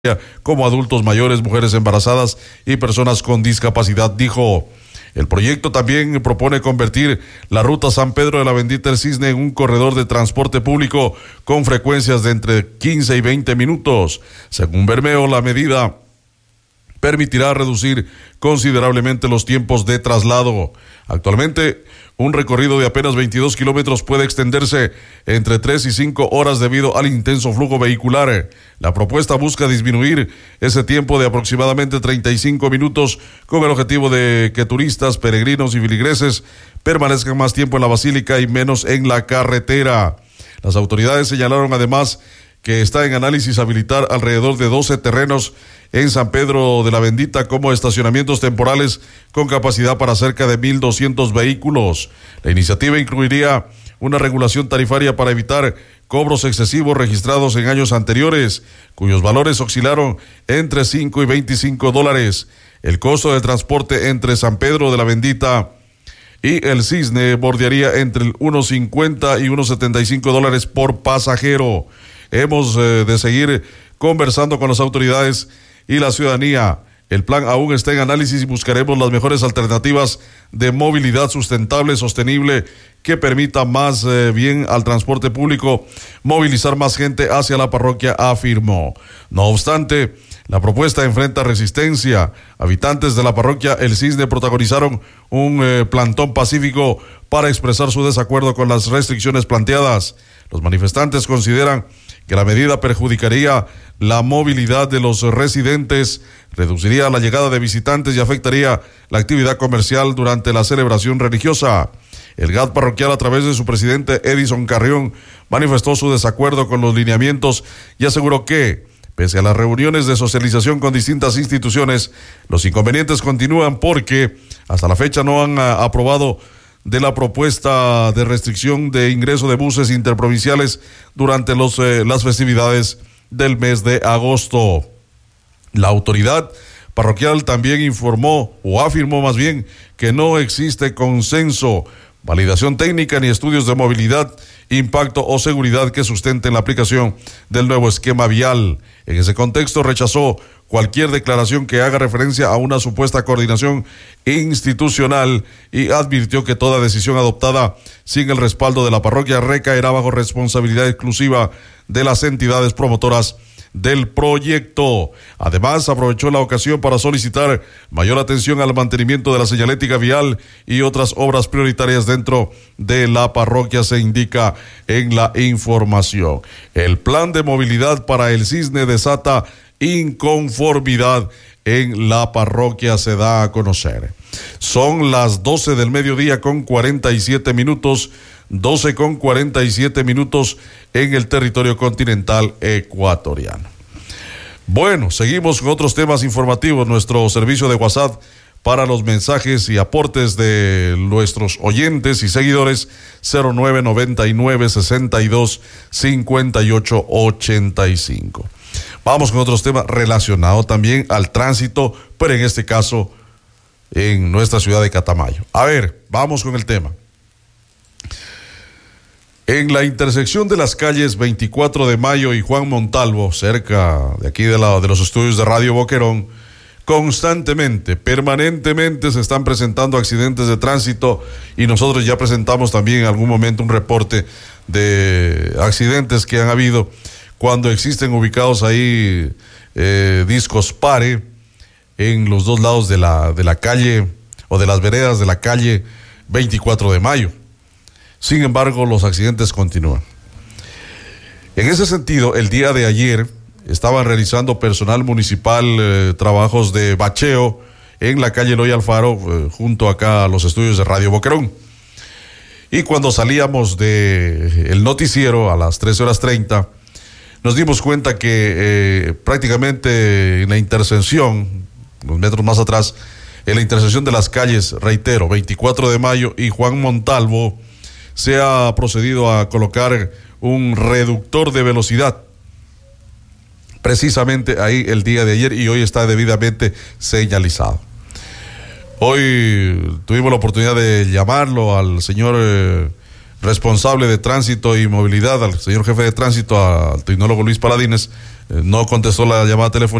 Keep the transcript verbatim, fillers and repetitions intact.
como adultos mayores, mujeres embarazadas y personas con discapacidad, dijo. El proyecto también propone convertir la ruta San Pedro de la Bendita del Cisne en un corredor de transporte público con frecuencias de entre quince y veinte minutos. Según Bermeo, la medida permitirá reducir considerablemente los tiempos de traslado. Actualmente, un recorrido de apenas veintidós kilómetros puede extenderse entre tres y cinco horas debido al intenso flujo vehicular. La propuesta busca disminuir ese tiempo de aproximadamente treinta y cinco minutos con el objetivo de que turistas, peregrinos y feligreses permanezcan más tiempo en la basílica y menos en la carretera. Las autoridades señalaron además que está en análisis habilitar alrededor de doce terrenos en San Pedro de la Bendita como estacionamientos temporales con capacidad para cerca de mil doscientos vehículos. La iniciativa incluiría una regulación tarifaria para evitar cobros excesivos registrados en años anteriores, cuyos valores oscilaron entre cinco y veinticinco dólares. El costo de transporte entre San Pedro de la Bendita y el Cisne bordearía entre unos cincuenta y unos setenta y cinco dólares por pasajero. Hemos eh, de seguir conversando con las autoridades y la ciudadanía. El plan aún está en análisis y buscaremos las mejores alternativas de movilidad sustentable, sostenible, que permita más eh, bien al transporte público, movilizar más gente hacia la parroquia, afirmó. No obstante, la propuesta enfrenta resistencia. Habitantes de la parroquia El Cisne protagonizaron un eh, plantón pacífico para expresar su desacuerdo con las restricciones planteadas. Los manifestantes consideran que la medida perjudicaría la movilidad de los residentes, reduciría la llegada de visitantes y afectaría la actividad comercial durante la celebración religiosa. El G A D parroquial, a través de su presidente Edison Carrión, manifestó su desacuerdo con los lineamientos y aseguró que, pese a las reuniones de socialización con distintas instituciones, los inconvenientes continúan porque hasta la fecha no han a, aprobado de la propuesta de restricción de ingreso de buses interprovinciales durante los, eh, las festividades del mes de agosto. La autoridad parroquial también informó, o afirmó más bien, que no existe consenso, validación técnica ni estudios de movilidad, impacto o seguridad que sustenten la aplicación del nuevo esquema vial. En ese contexto rechazó cualquier declaración que haga referencia a una supuesta coordinación institucional y advirtió que toda decisión adoptada sin el respaldo de la parroquia recaerá bajo responsabilidad exclusiva de las entidades promotoras del proyecto. Además, aprovechó la ocasión para solicitar mayor atención al mantenimiento de la señalética vial y otras obras prioritarias dentro de la parroquia, se indica en la información. El plan de movilidad para el Cisne desata inconformidad en la parroquia, se da a conocer. Son las doce del mediodía con cuarenta y siete minutos, doce con cuarenta y siete minutos en el territorio continental ecuatoriano. Bueno, seguimos con otros temas informativos. Nuestro servicio de WhatsApp para los mensajes y aportes de nuestros oyentes y seguidores, cero nueve noventa y nueve sesenta y dos cincuenta y ocho ochenta y cinco. Vamos con otros temas relacionados también al tránsito, pero en este caso en nuestra ciudad de Catamayo. A ver, vamos con el tema. En la intersección de las calles veinticuatro de mayo y Juan Montalvo, cerca de aquí de, la, de los estudios de Radio Boquerón, constantemente, permanentemente se están presentando accidentes de tránsito y nosotros ya presentamos también en algún momento un reporte de accidentes que han habido cuando existen ubicados ahí eh, discos pare en los dos lados de la, de la calle o de las veredas de la calle veinticuatro de mayo. Sin embargo, los accidentes continúan. En ese sentido, el día de ayer estaban realizando personal municipal eh, trabajos de bacheo en la calle Eloy Alfaro, eh, junto acá a los estudios de Radio Boquerón. Y cuando salíamos de el noticiero a las trece horas treinta, nos dimos cuenta que eh, prácticamente en la intersección, unos metros más atrás, en la intersección de las calles, reitero, veinticuatro de mayo y Juan Montalvo, se ha procedido a colocar un reductor de velocidad. Precisamente ahí el día de ayer, y hoy está debidamente señalizado. Hoy tuvimos la oportunidad de llamarlo al señor eh, responsable de tránsito y movilidad, al señor jefe de tránsito, al tecnólogo Luis Paladines, eh, no contestó la llamada telefónica.